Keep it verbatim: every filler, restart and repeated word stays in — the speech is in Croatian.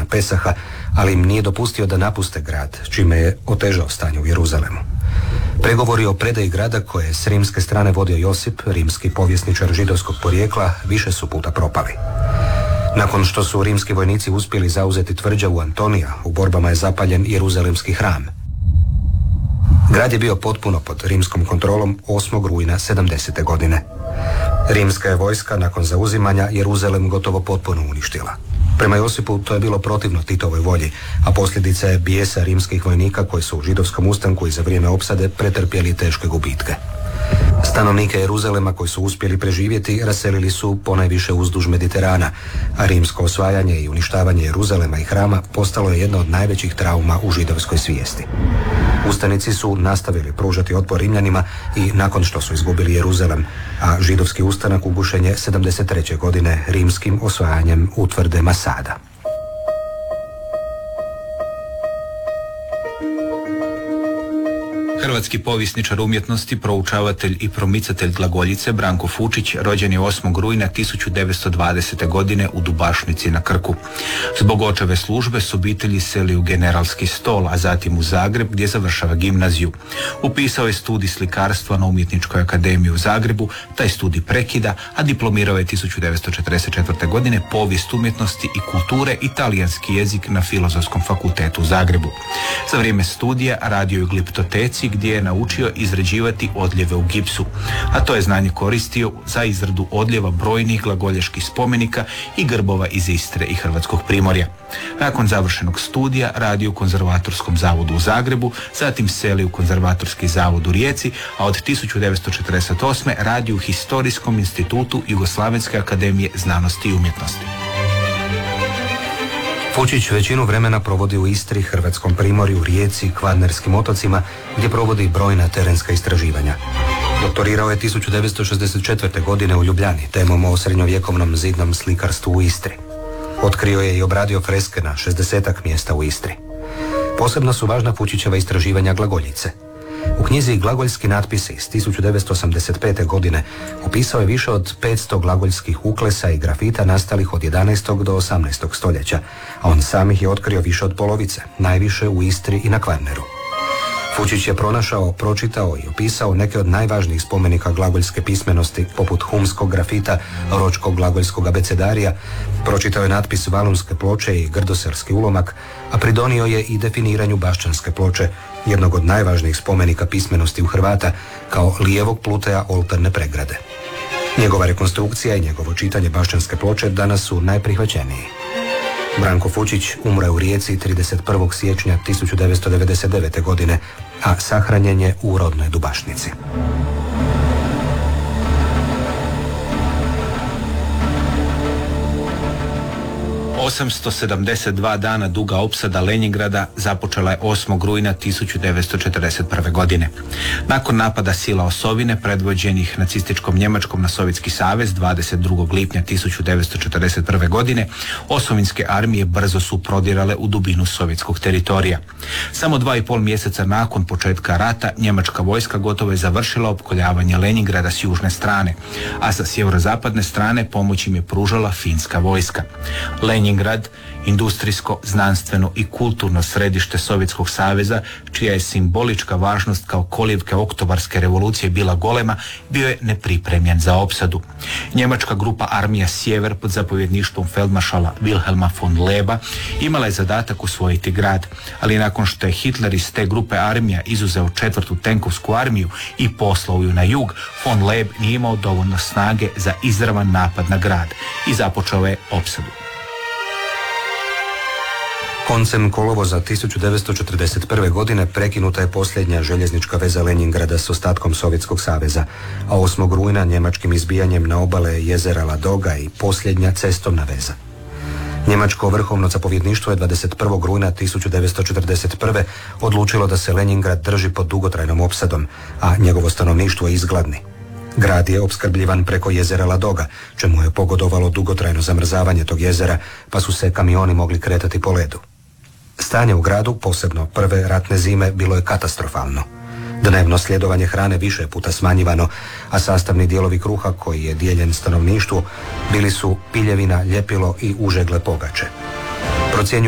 Pesaha, ali im nije dopustio da napuste grad, čime je otežao stanje u Jeruzalemu. Pregovori o predaji grada koje je s rimske strane vodio Josip, rimski povjesničar židovskog porijekla, više su puta propali. Nakon što su rimski vojnici uspjeli zauzeti tvrđavu Antonija, u borbama je zapaljen Jeruzalemski hram. Grad je bio potpuno pod rimskom kontrolom osmog rujna sedamdesete godine. Rimska je vojska nakon zauzimanja Jeruzalem gotovo potpuno uništila. Prema Josipu to je bilo protivno Titovoj volji, a posljedica je bijesa rimskih vojnika koji su u židovskom ustanku i za vrijeme opsade pretrpjeli teške gubitke. Stanovnike Jeruzalema koji su uspjeli preživjeti raselili su ponajviše uzduž Mediterana, a rimsko osvajanje i uništavanje Jeruzalema i hrama postalo je jedna od najvećih trauma u židovskoj svijesti. Ustanici su nastavili pružati otpor Rimljanima i nakon što su izgubili Jeruzalem, a židovski ustanak ugušen je sedamdeset treće godine rimskim osvajanjem utvrde Masada. Hrvatski povjesničar umjetnosti, proučavatelj i promicatelj glagoljice Branko Fučić rođen je osmog rujna tisuću devetsto dvadesete. godine u Dubašnici na Krku. Zbog očeve službe s obitelji seli u Generalski Stol, a zatim u Zagreb gdje završava gimnaziju. Upisao je studij slikarstva na Umjetničkoj akademiji u Zagrebu, taj studij prekida, a diplomirao je tisuću devetsto četrdeset četvrte. godine povijest umjetnosti i kulture i talijanski jezik na Filozofskom fakultetu u Zagrebu. Za vrijeme studija radio je u gliptoteci gdje je naučio izrađivati odljeve u gipsu, a to je znanje koristio za izradu odljeva brojnih glagoljaških spomenika i grbova iz Istre i Hrvatskog Primorja. Nakon završenog studija radio u Konzervatorskom zavodu u Zagrebu, zatim seli u Konzervatorski zavod u Rijeci, a od tisuću devetsto četrdeset osme radio u Historijskom institutu Jugoslavenske akademije znanosti i umjetnosti. Fučić većinu vremena provodi u Istri, Hrvatskom Primorju, Rijeci, Kvarnerskim otocima, gdje provodi brojna terenska istraživanja. Doktorirao je tisuću devetsto šezdeset četvrte. godine u Ljubljani temom o srednjovjekovnom zidnom slikarstvu u Istri. Otkrio je i obradio freske na šezdesetak mjesta u Istri. Posebno su važna Fučićeva istraživanja glagoljice. U knjizi Glagoljski natpisi iz tisuću devetsto osamdeset pete. godine opisao je više od petsto glagoljskih uklesa i grafita nastalih od jedanaestog do osamnaestog. stoljeća, a on sam ih je otkrio više od polovice, najviše u Istri i na Kvarneru. Fučić je pronašao, pročitao i opisao neke od najvažnijih spomenika glagoljske pismenosti, poput humskog grafita, ročkog glagoljskog abecedarija, pročitao je natpis valunske ploče i grdoserski ulomak, a pridonio je i definiranju baščanske ploče, jednog od najvažnijih spomenika pismenosti u Hrvata, kao lijevog pluteja oltarne pregrade. Njegova rekonstrukcija i njegovo čitanje baščanske ploče danas su najprihvaćeniji. Branko Fučić umre u Rijeci trideset prvog siječnja tisuću devetsto devedeset devete. godine, a sahranjen je u rodnoj Dubašnici. osamsto sedamdeset dva dana duga opsada Lenjingrada započela je osmog rujna tisuću devetsto četrdeset prve. godine. Nakon napada sila osovine predvođenih nacističkom Njemačkom na Sovjetski savez dvadeset drugog lipnja tisuću devetsto četrdeset prve. godine, osovinske armije brzo su prodirale u dubinu sovjetskog teritorija. Samo dva i pol mjeseca nakon početka rata njemačka vojska gotovo je završila opkoljavanje Lenjingrada s južne strane, a sa sjeverozapadne strane pomoć im je pružala finska vojska. Lenjingrad, industrijsko, znanstveno i kulturno središte Sovjetskog saveza, čija je simbolička važnost kao kolijevke oktobarske revolucije bila golema, bio je nepripremljen za opsadu. Njemačka grupa armija Sjever pod zapovjedništvom feldmaršala Wilhelma von Leba imala je zadatak osvojiti grad, ali nakon što je Hitler iz te grupe armija izuzeo četvrtu tenkovsku armiju i poslao ju na jug, von Leb nije imao dovoljno snage za izravan napad na grad i započeo je opsadu. Koncem kolovoza tisuću devetsto četrdeset prve. godine prekinuta je posljednja željeznička veza Lenjingrada s ostatkom Sovjetskog saveza, a osmog rujna njemačkim izbijanjem na obale jezera Ladoga i posljednja cestovna veza. Njemačko vrhovno zapovjedništvo je dvadeset prvog rujna tisuću devetsto četrdeset prve. odlučilo da se Lenjingrad drži pod dugotrajnom opsadom, a njegovo stanovništvo izgladni. Grad je opskrbljivan preko jezera Ladoga, čemu je pogodovalo dugotrajno zamrzavanje tog jezera, pa su se kamioni mogli kretati po ledu. Stanje u gradu, posebno prve ratne zime, bilo je katastrofalno. Dnevno sljedovanje hrane više puta smanjivano, a sastavni dijelovi kruha koji je dijeljen stanovništvu bili su piljevina, ljepilo i užegle pogače. Procjenjuje